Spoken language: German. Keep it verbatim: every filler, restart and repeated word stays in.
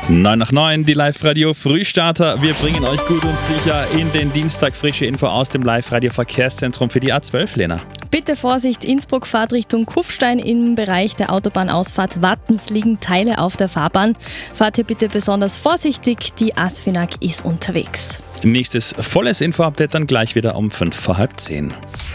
neun nach neun, die Live-Radio-Frühstarter. Wir bringen euch gut und sicher in den Dienstag. Frische Info aus dem Live-Radio-Verkehrszentrum für die A zwölf, Lena. Bitte Vorsicht, Innsbruck, Fahrtrichtung Kufstein. Im Bereich der Autobahnausfahrt Wattens liegen Teile auf der Fahrbahn. Fahrt hier bitte besonders vorsichtig, die Asfinag ist unterwegs. Nächstes volles Info-Update dann gleich wieder um fünf vor halb zehn.